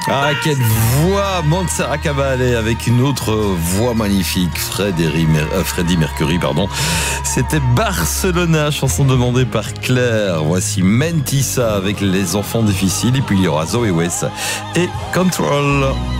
Ah, quelle voix, Montserrat Caballé, avec une autre voix magnifique, Freddie Mercury, pardon. C'était Barcelona, chanson demandée par Claire. Voici Mentissa avec Les Enfants Difficiles, et puis il y aura Zoé West et Control.